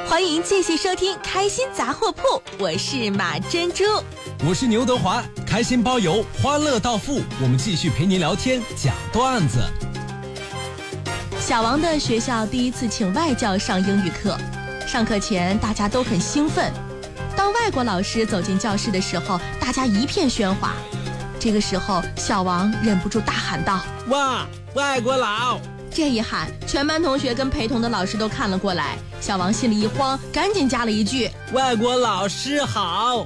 欢迎继续收听开心杂货铺，我是马珍珠， 我是牛德华，开心包邮，欢乐到付，我们继续陪您聊天讲段子。 小王的学校第一次请外教上英语课，上课前大家都很兴奋，当外国老师走进教室的时候，大家一片喧哗。这个时候小王忍不住大喊道： 哇，外国佬！ 这一喊，全班同学跟陪同的老师都看了过来，小王心里一慌，赶紧加了一句： 外国老师好。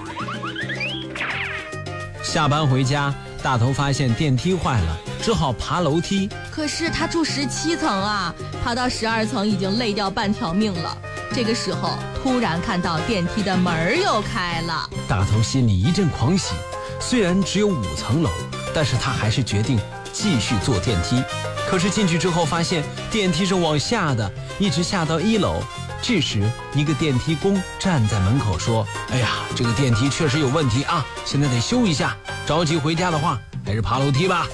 下班回家，大头发现电梯坏了，只好爬楼梯。 可是他住17层啊，爬到12层已经累掉半条命了。这个时候突然看到电梯的门又开了， 大头心里一阵狂喜，虽然只有5层楼，但是他还是决定继续坐电梯。可是进去之后发现电梯是往下的，一直下到1楼。这时一个电梯工站在门口说：哎呀，这个电梯确实有问题啊，现在得修一下，着急回家的话还是爬楼梯吧。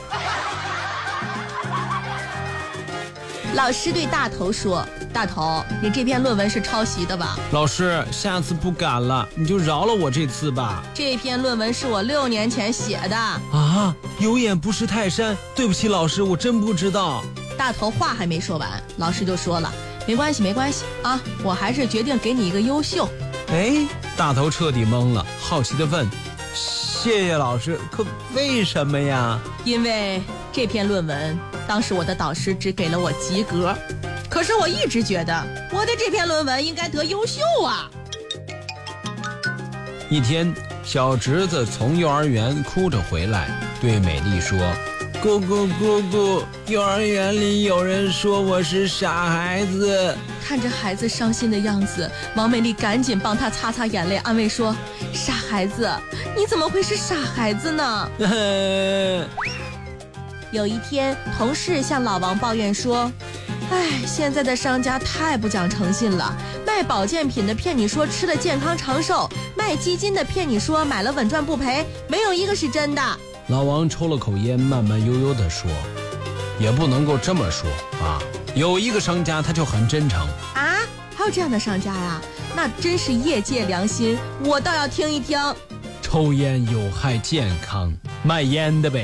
老师对大头说：大头，你这篇论文是抄袭的吧？ 老师，下次不敢了，你就饶了我这次吧。 这篇论文是我6年前写的。 啊，有眼不识泰山，对不起老师，我真不知道。 大头话还没说完，老师就说了：没关系啊，我还是决定给你一个优秀。 哎，大头彻底懵了，好奇地问：谢谢老师，可为什么呀？ 因为这篇论文当时我的导师只给了我及格，可是我一直觉得我的这篇论文应该得优秀啊。 一天，小侄子从幼儿园哭着回来，对美丽说：姑姑，幼儿园里有人说我是傻孩子。 看着孩子伤心的样子，王美丽赶紧帮他擦擦眼泪，安慰说：傻孩子，你怎么会是傻孩子呢？有一天，同事向老王抱怨说：现在的商家太不讲诚信了，卖保健品的骗你说吃了健康长寿，卖基金的骗你说买了稳赚不赔，没有一个是真的。 老王抽了口烟，慢慢悠悠地说：也不能够这么说啊，有一个商家他就很真诚啊，还有这样的商家呀？那真是业界良心，我倒要听一听。 抽烟有害健康，卖烟的呗。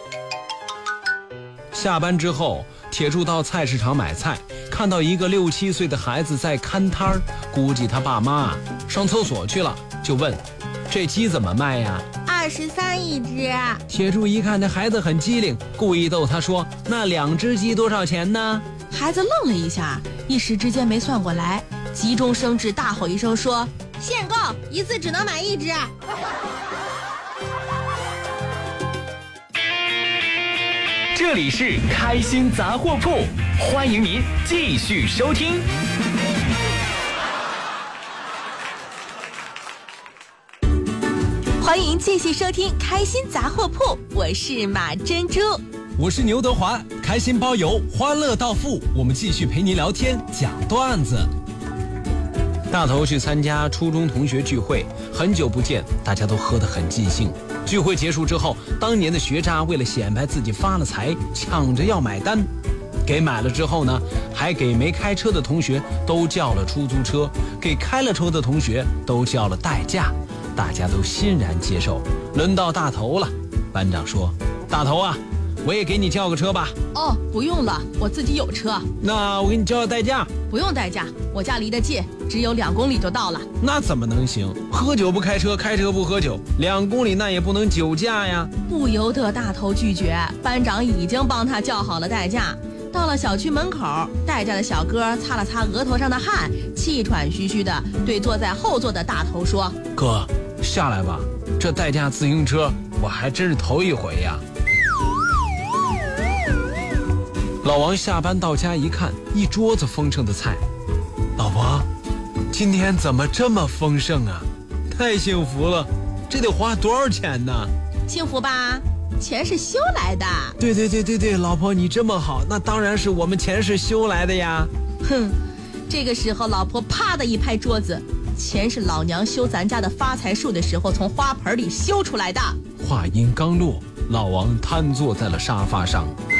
下班之后，铁柱到菜市场买菜，看到一个6、7岁的孩子在看摊儿，估计他爸妈上厕所去了，就问：这鸡怎么卖呀？23一只。铁柱一看这孩子很机灵，故意逗他说：那2只鸡多少钱呢？ 孩子愣了一下，一时之间没算过来，急中生智，大吼一声说：限购，一次只能买1只。 这里是开心杂货铺，欢迎您继续收听。 欢迎继续收听开心杂货铺，我是马珍珠， 我是牛德华，开心包邮，欢乐到付，我们继续陪您聊天讲段子。大头去参加初中同学聚会，很久不见，大家都喝得很尽兴。聚会结束之后，当年的学渣为了显摆自己发了财，抢着要买单。给买了之后呢，还给没开车的同学都叫了出租车，给开了车的同学都叫了代驾。大家都欣然接受。轮到大头了，班长说：大头啊，我也给你叫个车吧。 哦，不用了，我自己有车。 那我给你叫个代驾。 不用代驾，我家离得近，只有2公里就到了。 那怎么能行？喝酒不开车，开车不喝酒，2公里那也不能酒驾呀。 不由得大头拒绝，班长已经帮他叫好了代驾。到了小区门口，代驾的小哥擦了擦额头上的汗，气喘吁吁地对坐在后座的大头说： 哥，下来吧，这代驾自行车我还真是头一回呀。老王下班到家一看，一桌子丰盛的菜。老婆，今天怎么这么丰盛啊？太幸福了，这得花多少钱呢？ 幸福吧？钱是修来的。 对，老婆你这么好，那当然是我们钱是修来的呀。 哼，这个时候老婆啪的一拍桌子，钱是老娘修咱家的发财树的时候从花盆里修出来的。 话音刚落，老王瘫坐在了沙发上。